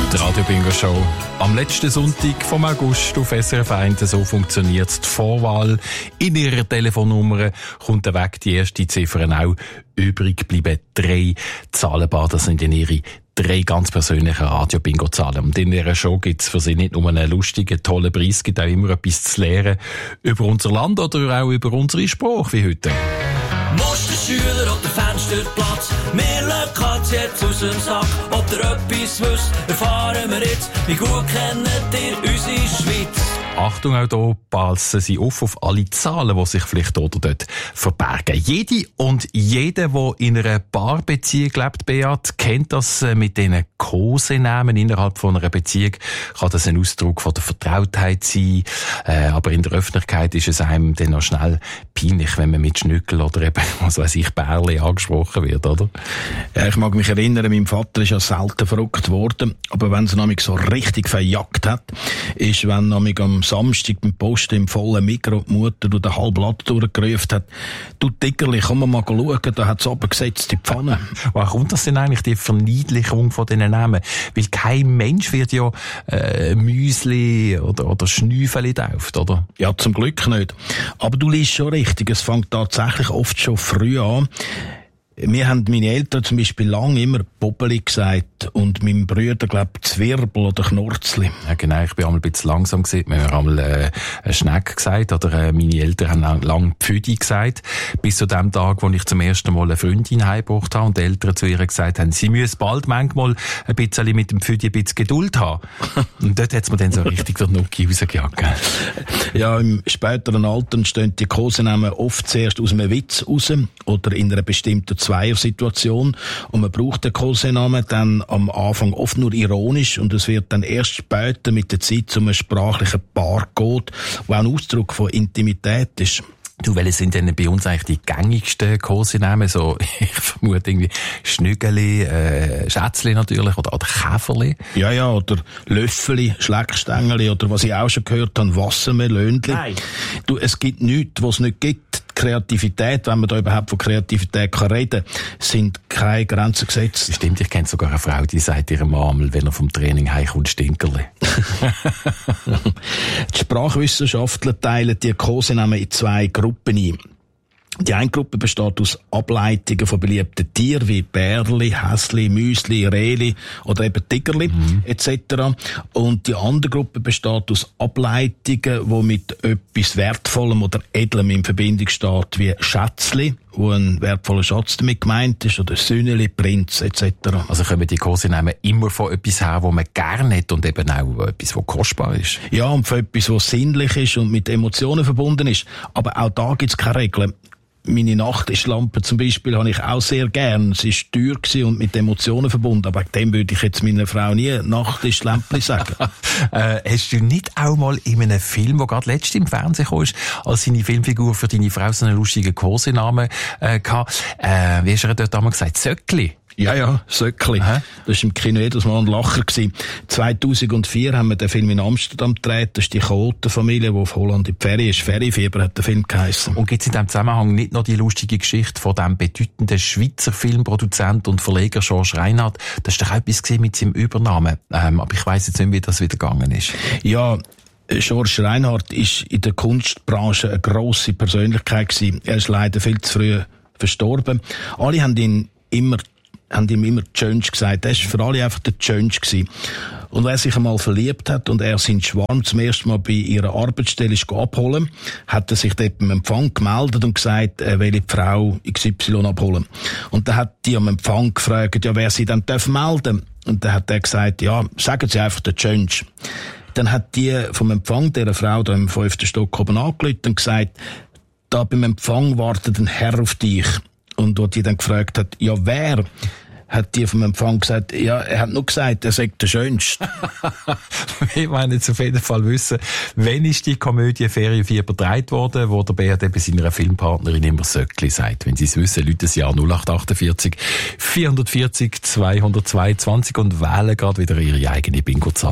Die Radio Bingo Show am letzten Sonntag vom August auf SRF 1. So funktioniert die Vorwahl. In ihrer Telefonnummer kommt der Weg die erste Ziffer auch. Übrig bleiben 3 Zahlenbar. Das sind in ihre 3 ganz persönlichen Radio-Bingo-Zahlen. Und in dieser Show gibt es für Sie nicht nur einen lustigen, tollen Preis, es gibt auch immer etwas zu lernen über unser Land oder auch über unsere Sprache, wie heute. Musterschüler oder Fensterplatz, wir lassen Katz jetzt aus dem Sack. Ob ihr etwas wisst, erfahren wir jetzt. Wie gut kennt ihr unsere Schweiz? Achtung, auch hier passen Sie auf alle Zahlen, die sich vielleicht oder dort verbergen. Jede und jeder, der in einer Paarbeziehung lebt, Beat, kennt das mit diesen Kosenamen innerhalb von einer Beziehung. Kann das ein Ausdruck von der Vertrautheit sein, aber in der Öffentlichkeit ist es einem dann noch schnell peinlich, wenn man mit Schnückel oder eben, was weiss ich, Bärli angesprochen wird, oder? Ja, ich mag mich erinnern, mein Vater ist ja selten verrückt worden, aber wenn es nämlich so richtig verjagt hat, ist, wenn nämlich am Samstag beim Posten im vollen Mikro die Mutter durch den halben Blatt durchgerufen hat, du Tickerli, komm mal schauen, da hat es runtergesetzt, die Pfanne. Woher kommt das denn eigentlich, die Verniedlichung von diesen Namen? Weil kein Mensch wird ja Müsli oder Schnüfeli getauft, oder? Ja, zum Glück nicht. Aber du liest schon richtig, es fängt tatsächlich oft schon früh an. Mir haben meine Eltern zum Beispiel lange immer Poppeli gesagt und mein Bruder, glaubt, Zwirbel oder Knurzli. Ja, genau, ich bin einmal ein bisschen langsam gewesen. Wir haben einmal eine Schneck gesagt oder meine Eltern haben lang Pfüdi gesagt. Bis zu dem Tag, wo ich zum ersten Mal eine Freundin heimgebracht habe und die Eltern zu ihr gesagt haben, sie müssen bald manchmal ein bisschen mit dem Pfüdi ein bisschen Geduld haben. Und dort hat es mir dann so richtig der Nuki rausgejagt. Ja, im späteren Alter entstehen die Kosenamen oft zuerst aus einem Witz raus oder in einer bestimmten Zweiersituation und man braucht den Kosenamen dann am Anfang oft nur ironisch und es wird dann erst später mit der Zeit zu einem sprachlichen Paarcode, der ein Ausdruck von Intimität ist. Du, welche sind denn bei uns eigentlich die gängigsten Kosenamen? So, ich vermute irgendwie Schnüggeli, Schätzli natürlich oder Käferli. Ja, oder Löffeli, Schleckstängeli oder was ich auch schon gehört habe, Wassermelönli. Nein. Du, es gibt nichts, was es nicht gibt. Kreativität, wenn man da überhaupt von Kreativität kann reden, sind keine Grenzen gesetzt. Stimmt, ich kenne sogar eine Frau, die sagt ihrem Mann, wenn er vom Training heimkommt, Stinkerli. Die Sprachwissenschaftler teilen die Kosenamen in 2 Gruppen ein. Die eine Gruppe besteht aus Ableitungen von beliebten Tieren wie Bärli, Häsli, Müsli, Rehli oder eben Tigerli etc. Und die andere Gruppe besteht aus Ableitungen, die mit etwas Wertvollem oder Edlem in Verbindung steht, wie Schätzli, wo ein wertvoller Schatz damit gemeint ist, oder Söhneli, Prinz etc. Also kommen die Kosenamen immer von etwas her, wo man gerne hat und eben auch etwas, was kostbar ist? Ja, und von etwas, was sinnlich ist und mit Emotionen verbunden ist. Aber auch da gibt es keine Regeln. Meine Nachttischlampe zum Beispiel habe ich auch sehr gern. Sie war teuer und mit Emotionen verbunden. Aber wegen dem würde ich jetzt meiner Frau nie Nachttischlampe sagen. Hast du nicht auch mal in einem Film, der gerade letztens im Fernsehen kam, als seine Filmfigur für deine Frau so einen lustigen Kosenamen gehabt? Wie hast du dort einmal gesagt? Söckli? Ja, Söckli. Das war im Kino jedes Mal ein Lacher gewesen. 2004 haben wir den Film in Amsterdam gedreht. Das ist die Chaotenfamilie, die auf Holland in die Ferien ist. Feriefieber hat der Film geheissen. Und gibt es in diesem Zusammenhang nicht noch die lustige Geschichte von dem bedeutenden Schweizer Filmproduzent und Verleger George Reinhardt? Das war doch etwas mit seinem Übernamen. Aber ich weiss jetzt nicht, wie das wieder gegangen ist. Ja, George Reinhardt ist in der Kunstbranche eine grosse Persönlichkeit gewesen. Er ist leider viel zu früh verstorben. Alle haben ihm immer Tschönsch gesagt. Er war für alle einfach der Tschönsch gewesen. Und wer sich einmal verliebt hat und er seinen Schwarm zum ersten Mal bei ihrer Arbeitsstelle abholen, hat er sich dort beim Empfang gemeldet und gesagt, er will die Frau XY abholen. Und dann hat die am Empfang gefragt, ja, wer sie dann melden darf. Und dann hat er gesagt, ja, sagen Sie einfach der Tschönsch. Dann hat die vom Empfang dieser Frau da im 5. Stock oben angerufen und gesagt, da beim Empfang wartet ein Herr auf dich. Und dort die dann gefragt hat, ja, wer? Hat die vom Empfang gesagt, ja, er hat nur gesagt, er sei der Schönste. Wir wollen jetzt auf jeden Fall wissen, wann ist die Komödie Ferienfieber gedreht worden, wo der Beat eben seiner Filmpartnerin immer Söckli sagt. Wenn Sie es wissen, rufen Sie an 0848 440 222 und wählen gerade wieder Ihre eigene Bingo-Zahl.